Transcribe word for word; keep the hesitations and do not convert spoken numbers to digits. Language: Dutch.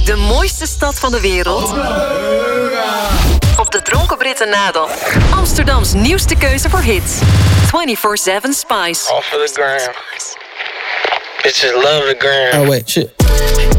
De mooiste stad van de wereld. Op de Dronken Britten nadel. Amsterdams nieuwste keuze voor hits. vierentwintig zeven Spice. Off of the gram. Bitches love the gram. Oh, wait, shit.